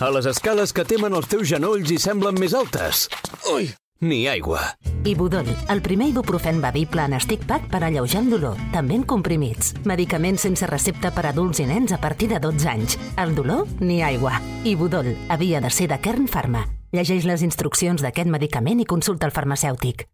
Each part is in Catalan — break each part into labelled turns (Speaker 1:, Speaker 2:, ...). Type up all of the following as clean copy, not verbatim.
Speaker 1: A les escales que temen els teus genolls i semblen més altes. Ui, ni aigua.
Speaker 2: Ibudol, el primer ibuprofen bevible en stick pack per alleujar el dolor, també en comprimits. Medicaments sense recepta per a adults i nens a partir de 12 anys. El dolor, ni aigua. Ibudol, havia de ser de Kern Pharma. Llegeix les instruccions d'aquest medicament i consulta el farmacèutic.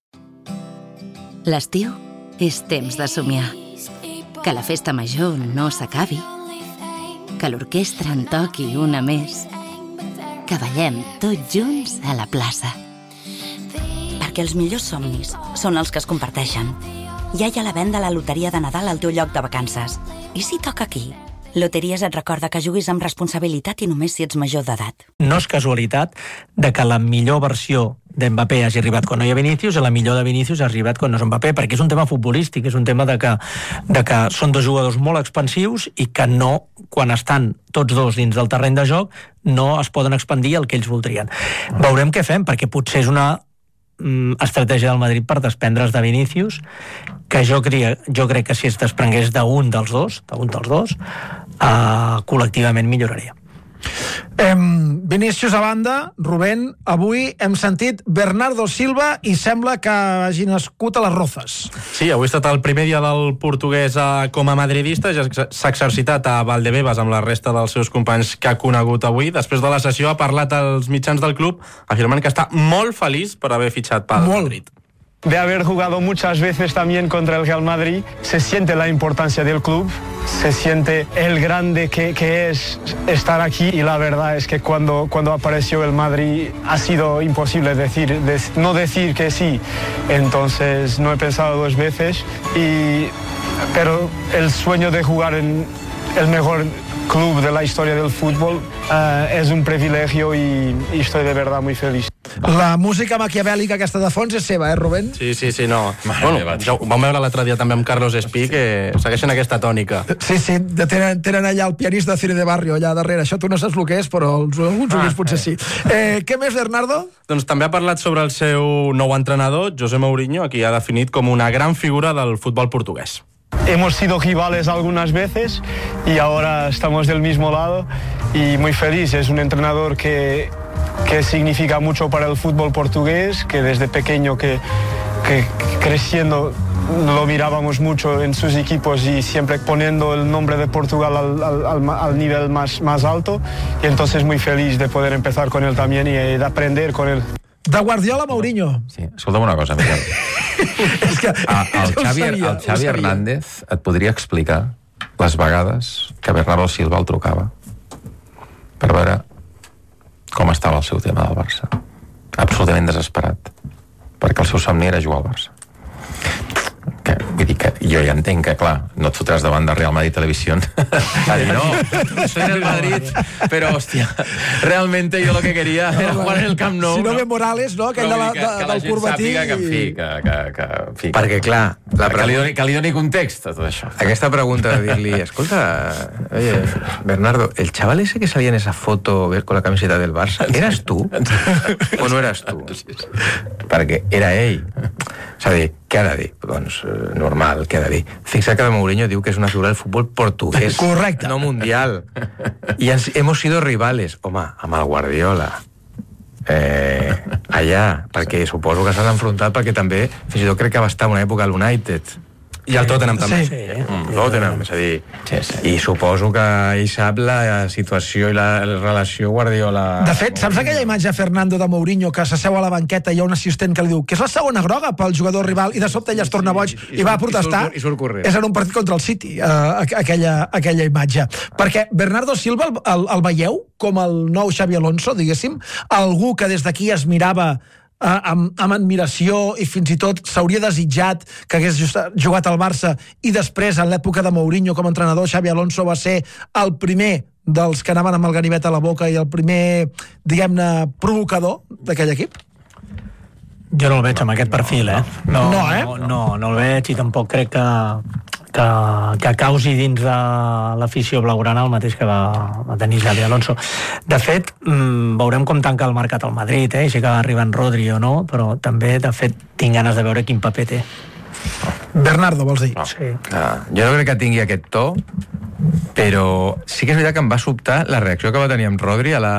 Speaker 3: L'estiu és temps de somiar. Que la festa major no s'acabi. Que l'orquestra en toqui una més. Que ballem tots junts a la plaça.
Speaker 4: Perquè els millors somnis són els que es comparteixen. Ja hi ha la venda a la loteria de Nadal al teu lloc de vacances. I si toca aquí? Loteries et recorda que juguis amb responsabilitat i només si ets major d'edat. No és casualitat de que la millor versió d'Mbappé hagi arribat quan no hi ha Vinícius i la millor de Vinícius ha arribat quan no és Mbappé, perquè és un tema futbolístic, és un tema de que són dos jugadors molt expansius i que no, quan estan tots dos dins del terreny de joc, no es poden expandir el que ells voldrien. Veurem què fem, perquè potser és una estratègia del Madrid per desprendre's de Vinícius, que jo crec que si es desprengués d'un dels dos, col·lectivament milloraria.
Speaker 5: Vinícius a banda, Rubén, avui hem sentit Bernardo Silva i sembla que hagi nascut a les Rozas.
Speaker 6: Sí, avui ha estat el primer dia del portuguès com a madridista, ja s'ha exercitat a Valdebebas amb la resta dels seus companys que ha conegut avui. Després de la sessió ha parlat als mitjans del club afirmant que està molt feliç per haver fitxat pel Madrid.
Speaker 7: De haber jugado muchas veces también contra el Real Madrid, se siente la importancia del club, se siente el grande que es estar aquí, y la verdad es que cuando apareció el Madrid ha sido imposible no decir que sí. Entonces no he pensado dos veces, pero el sueño de jugar en el mejor club de la historia del fútbol es un privilegio y estoy de verdad muy feliz.
Speaker 5: La música maquiavèlica aquesta de fons és seva, Rubén?
Speaker 6: Sí, no. Ja ho vam veure l'altre dia també amb Carlos Espí, que segueixen aquesta tònica.
Speaker 5: Sí, tenen allà el pianista de Cine de Barrio allà darrere. Això tu no saps el que és, però alguns oients potser sí. Què més, Bernardo?
Speaker 6: Doncs també ha parlat sobre el seu nou entrenador, José Mourinho, a qui ha definit com una gran figura del futbol portuguès.
Speaker 7: Hemos sido rivales algunas veces y ahora estamos del mismo lado y muy feliz. Es un entrenador que significa mucho para el fútbol portugués, que desde pequeño que creciendo lo mirábamos mucho en sus equipos y siempre poniendo el nombre de Portugal al nivel más alto, y entonces muy feliz de poder empezar con él también y de aprender con él.
Speaker 5: De Guardiola a Mourinho.
Speaker 8: Sí, escolta'm una cosa, Miquel. El Xavi Hernández et podria explicar les vegades que Bernardo Silva el trucava per veure com estava el seu tema del Barça. Absolutament desesperat, perquè el seu somni era jugar al Barça. Vull dir que jo ja entenc que, clar, no et fotràs davant de Real Madrid Televisió a dir, no, soy del Madrid, però, hòstia, realmente yo lo que quería era jugar en el Camp Nou.
Speaker 5: Si no ve Morales, no? Aquell del curvatí.
Speaker 8: Que
Speaker 9: perquè, clar,
Speaker 8: que li doni context a tot això.
Speaker 9: Aquesta pregunta de dir-li, escolta, oye, Bernardo, el chaval ese que salía en esa foto con la camiseta del Barça, ¿eras tú? ¿O no eras tú? Perquè era ell. És a dir, què ha de dir? Doncs normal, què ha de dir? Fixa't que Mourinho diu que és una figura del futbol portuguès.
Speaker 5: Correcte.
Speaker 9: No mundial. I hemos sido rivales. Home, amb el Guardiola. Allà, perquè suposo que s'han enfrontat, perquè també, fins i tot crec que va estar una època al United.
Speaker 6: I el Tottenham també.
Speaker 9: Tottenham, és a dir, i suposo que ell sap la situació i la relació Guardiola...
Speaker 5: De fet, saps aquella imatge, Fernando, de Mourinho, que s'asseu a la banqueta i hi ha un assistent que li diu que és la segona groga pel jugador rival, i de sobte ell es torna boig i va a protestar?
Speaker 9: I surt corrent.
Speaker 5: És en un partit contra el City, aquella imatge. Perquè Bernardo Silva el veieu com el nou Xavi Alonso, diguéssim? Algú que des d'aquí es mirava amb admiració i fins i tot s'hauria desitjat que hagués jugat al Barça, i després, en l'època de Mourinho com a entrenador, Xavi Alonso va ser el primer dels que anaven amb el ganivet a la boca i el primer, diguem-ne, provocador d'aquell equip?
Speaker 10: Jo no el veig amb aquest perfil, No el veig, i tampoc crec que causi dins de l'afició blaugrana el mateix que va tenir Xavi Alonso. De fet, veurem com tanca el mercat al Madrid, i si acaba arribant Rodri o no, però també, de fet, tinc ganes de veure quin paper té.
Speaker 5: Bernardo, vols dir?
Speaker 9: Sí. Jo no crec que tingui aquest to, però sí que és veritat que em va sobtar la reacció que va tenir amb Rodri a la